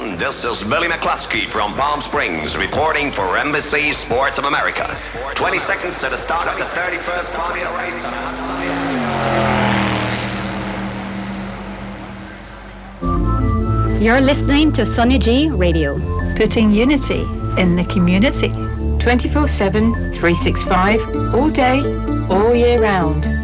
gentlemen, this is Billy McCluskey from Palm Springs reporting for NBC Sports of America. 20 seconds to the start of the 31st Formula race on Hudson. You're listening to Sonny G Radio. Putting unity in the community. 24/7, 365, all day, all year round.